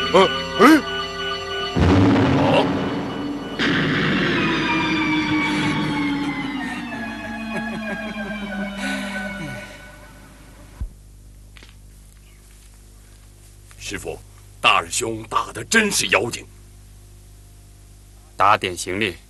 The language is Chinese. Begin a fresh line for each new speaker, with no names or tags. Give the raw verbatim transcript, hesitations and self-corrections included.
呃，哎，好。师傅，大师兄打的真是妖精。
打点行李。